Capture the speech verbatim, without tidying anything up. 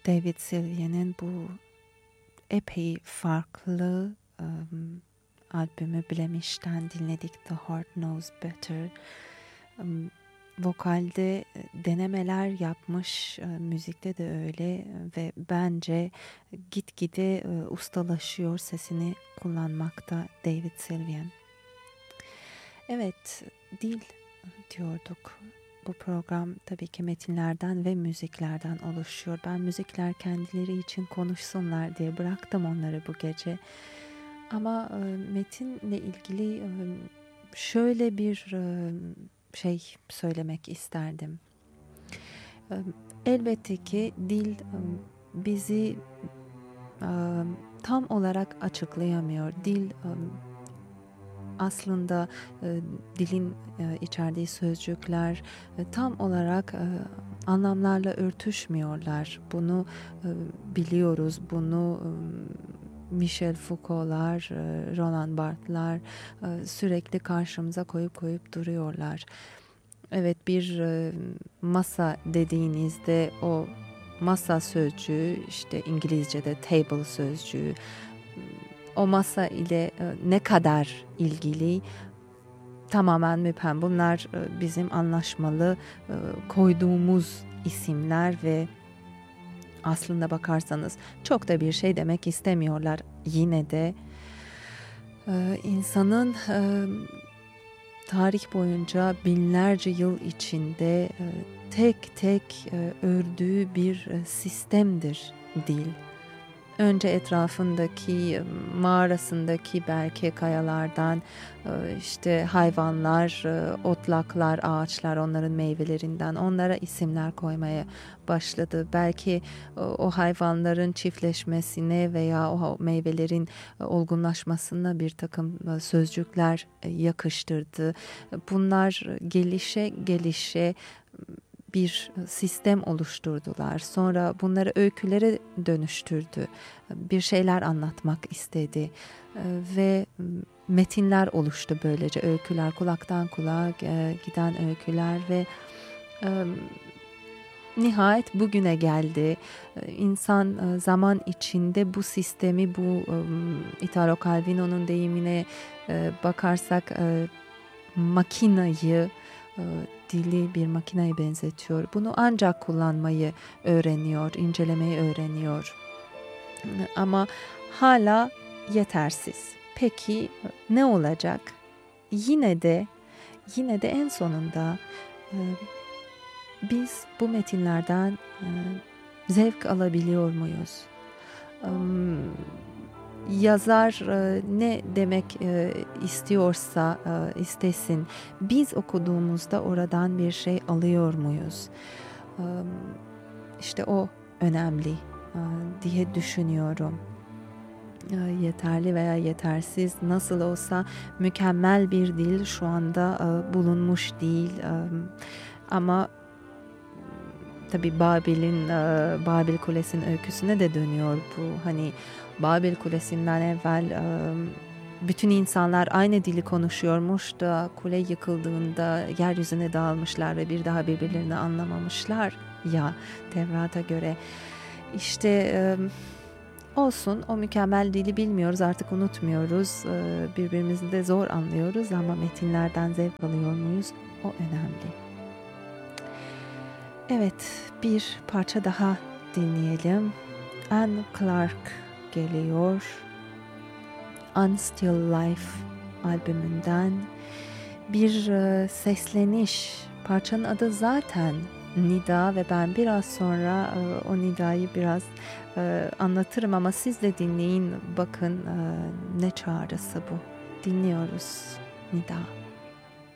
David Sylvian'ın bu epey farklı um, albümü Blemish'ten dinledik, The Heart Knows Better. Um, vokalde denemeler yapmış, müzikte de öyle ve bence gitgide ustalaşıyor sesini kullanmakta David Sylvian. Evet, dil diyorduk. Bu program tabii ki metinlerden ve müziklerden oluşuyor. Ben müzikler kendileri için konuşsunlar diye bıraktım onları bu gece. Ama metinle ilgili şöyle bir şey söylemek isterdim. Elbette ki dil bizi tam olarak açıklayamıyor. Dil aslında e, dilin e, içerdiği sözcükler e, tam olarak e, anlamlarla örtüşmüyorlar. Bunu e, biliyoruz. Bunu e, Michel Foucault'lar, e, Roland Barthes'lar e, sürekli karşımıza koyup koyup duruyorlar. Evet, bir e, masa dediğinizde o masa sözcüğü, işte İngilizce'de table sözcüğü, o masa ile ne kadar ilgili tamamen müphem. Bunlar bizim anlaşmalı koyduğumuz isimler ve aslında bakarsanız çok da bir şey demek istemiyorlar. Yine de insanın tarih boyunca binlerce yıl içinde tek tek ördüğü bir sistemdir dil. Önce etrafındaki, mağarasındaki belki kayalardan işte hayvanlar, otlaklar, ağaçlar, onların meyvelerinden onlara isimler koymaya başladı. Belki o hayvanların çiftleşmesine veya o meyvelerin olgunlaşmasına bir takım sözcükler yakıştırdı. Bunlar gelişe gelişe bir sistem oluşturdular. Sonra bunları öykülere dönüştürdü. Bir şeyler anlatmak istedi. Ve metinler oluştu böylece. Öyküler, kulaktan kulağa giden öyküler ve nihayet bugüne geldi. İnsan zaman içinde bu sistemi, bu Italo Calvino'nun deyimine bakarsak makinayı, dili bir makineye benzetiyor. Bunu ancak kullanmayı öğreniyor, incelemeyi öğreniyor. Ama hala yetersiz. Peki ne olacak? Yine de yine de en sonunda e, biz bu metinlerden e, zevk alabiliyor muyuz? E, Yazar e, ne demek e, istiyorsa e, istesin, biz okuduğumuzda oradan bir şey alıyor muyuz? E, işte o önemli e, diye düşünüyorum. E, yeterli veya yetersiz, nasıl olsa mükemmel bir dil şu anda e, bulunmuş değil. E, ama tabii Babil'in, e, Babil Kulesi'nin öyküsüne de dönüyor bu. Hani Babil Kulesi'nden evvel e, bütün insanlar aynı dili konuşuyormuş da kule yıkıldığında yeryüzüne dağılmışlar ve bir daha birbirlerini anlamamışlar ya Tevrat'a göre. İşte e, olsun, o mükemmel dili bilmiyoruz, artık unutmuyoruz. E, birbirimizi de zor anlıyoruz ama metinlerden zevk alıyor muyuz? O önemli. Evet, bir parça daha dinleyelim. Anne Clark geliyor. Unstill Life albümünden bir e, sesleniş. Parçanın adı zaten Nida ve ben biraz sonra e, o nidayı biraz e, anlatırım ama siz de dinleyin, bakın e, ne çağrısı bu. Dinliyoruz Nida.